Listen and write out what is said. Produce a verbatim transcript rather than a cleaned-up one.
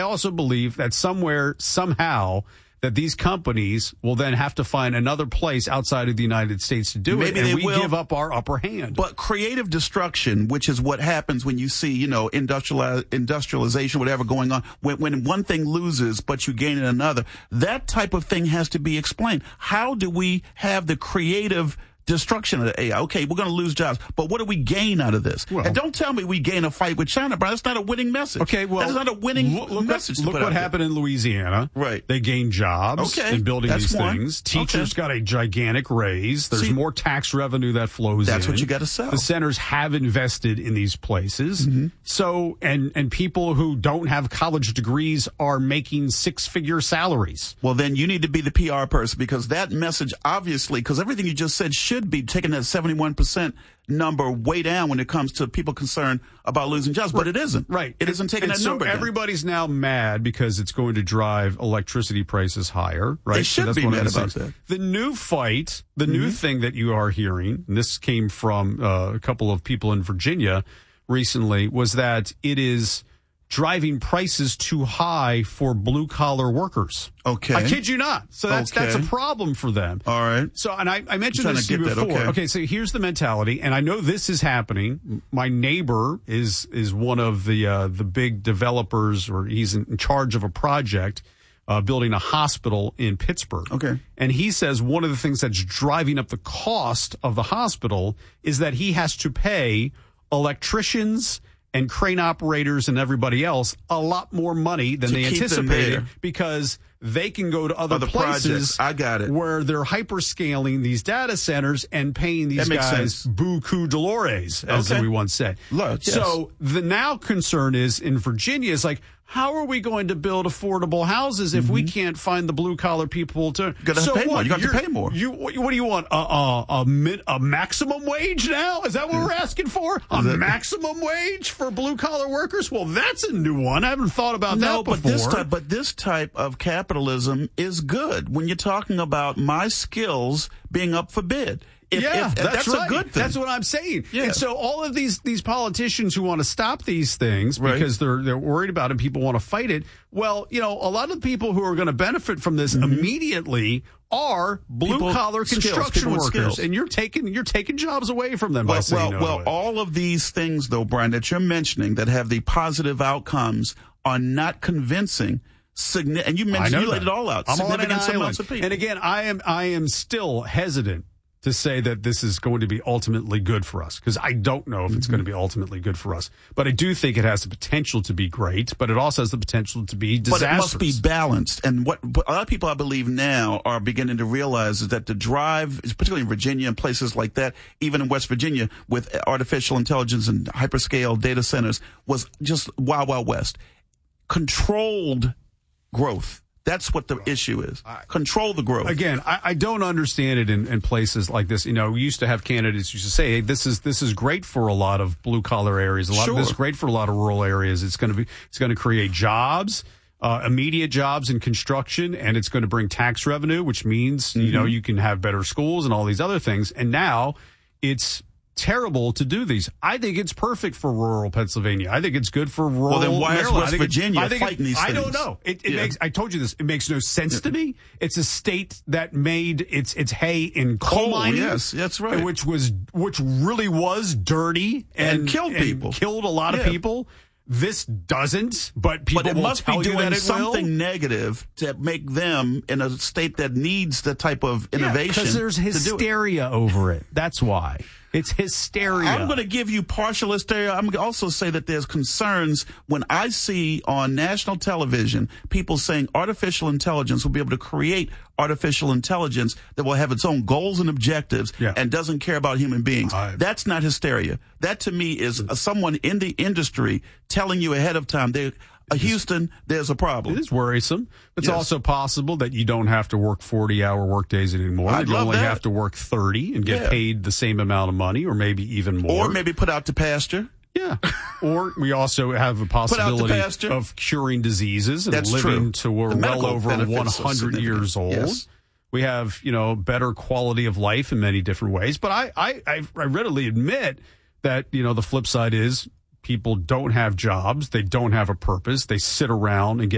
also believe that somewhere, somehow, that these companies will then have to find another place outside of the United States to do Maybe it, and they we will. give up our upper hand. But creative destruction, which is what happens when you see, you know, industrial industrialization, whatever going on, when, when one thing loses but you gain in another, that type of thing has to be explained. How do we have the creative destruction of the A I? Okay, we're going to lose jobs, but what do we gain out of this? Well, and don't tell me we gain a fight with China, bro. That's not a winning message. Okay, well, that's not a winning look, look message. What, to look put what out happened there. in Louisiana. Right. They gained jobs okay. in building that's these one. things. Teachers okay. got a gigantic raise. There's See, more tax revenue that flows that's in. what you got to sell. The centers have invested in these places. Mm-hmm. So, and, and people who don't have college degrees are making six-figure salaries. Well, then you need to be the P R person, because that message, obviously, because everything you just said should be taking that seventy-one percent number way down when it comes to people concerned about losing jobs, but it isn't. Right. It isn't taking and that so number down. Everybody's now mad because it's going to drive electricity prices higher, right? They should so that's be one mad of the about things. that. The new fight, the Mm-hmm. new thing that you are hearing, and this came from uh, a couple of people in Virginia recently, was that it is driving prices too high for blue-collar workers. Okay. I kid you not. So that's Okay. that's a problem for them. All right. So, and I, I mentioned I'm trying this to to you get that, before. okay. okay, so here's the mentality, and I know this is happening. My neighbor is is one of the uh, the big developers, or he's in charge of a project uh, building a hospital in Pittsburgh. Okay. And he says one of the things that's driving up the cost of the hospital is that he has to pay electricians and crane operators and everybody else a lot more money than To they keep them anticipated, there. because they can go to other, Other places projects. I got it. where they're hyperscaling these data centers and paying these That makes guys sense. buku dolores, as Okay. we once said. Look, yes. So the now concern is in Virginia is like, how are we going to build affordable houses if we can't find the blue collar people to? Gotta so pay more. what? You got to You're- pay more. You what, what do you want? A a a, min, a maximum wage now? Is that what we're asking for? A that- maximum wage for blue collar workers? Well, that's a new one. I haven't thought about No, that but before. this type, but this type of capitalism is good when you're talking about my skills being up for bid. If, yeah, if, that's, that's right. a good thing. That's what I'm saying. Yeah. And so all of these these politicians who want to stop these things Right. because they're they're worried about it, people want to fight it. Well, you know, a lot of the people who are going to benefit from this Mm-hmm. immediately are blue collar Skills, construction people with workers, skills. and you're taking you're taking jobs away from them by Well, saying well, no well to it. all of these things, though, Brian, that you're mentioning that have the positive outcomes are not convincing. Signi- and you I mentioned know you laid that. it all out. I'm on an Significant island. amounts of people. And again, I am I am still hesitant to say that this is going to be ultimately good for us, because I don't know if it's Mm-hmm. going to be ultimately good for us. But I do think it has the potential to be great, but it also has the potential to be But disastrous. it must be balanced. And what, what a lot of people, I believe, now are beginning to realize is that the drive, particularly in Virginia and places like that, even in West Virginia, with artificial intelligence and hyperscale data centers, was just wild, wild west. Controlled growth. That's what the issue is. Control the growth. Again, I, I don't understand it in, in places like this. You know, we used to have candidates who used to say, hey, this is this is great for a lot of blue collar areas. A lot Sure. of this is great for a lot of rural areas. It's going to be it's going to create jobs, uh, immediate jobs in construction, and it's going to bring tax revenue, which means Mm-hmm. you know you can have better schools and all these other things. And now it's terrible to do these. I think it's perfect for rural Pennsylvania. I think it's good for rural Well, then why is Maryland. West I think it- Virginia I think it- fighting these I don't things? know. It, it Yeah. makes. I told you this. It makes no sense to me. It's a state that made its its hay in coal, Coal, mining. yes, that's right. Which was which really was dirty and, And killed people. killed a lot of Yeah. people. This doesn't, but people But it will must be tell you that doing it something will. negative to make them in a state that needs the type of innovation. because there's to do it. hysteria over it. That's why. It's hysteria. I'm going to give you partial hysteria. I'm going to also say that there's concerns when I see on national television people saying artificial intelligence will be able to create artificial intelligence that will have its own goals and objectives Yeah. and doesn't care about human beings. I- That's not hysteria. That to me is uh, someone in the industry telling you ahead of time, they, uh, Houston, there's a problem. It is worrisome. It's Yes. also possible that you don't have to work forty-hour workdays anymore. I'd you love only that. have to work thirty and get Yeah. paid the same amount of money, or maybe even more. Or maybe put out to pasture. Yeah. Or we also have a possibility pasture. of curing diseases and That's living true. to we're The well medical over benefits one are hundred years old. significant. Yes. We have, you know, better quality of life in many different ways. But I, I, I, I readily admit that, you know, the flip side is people don't have jobs. They don't have a purpose. They sit around and get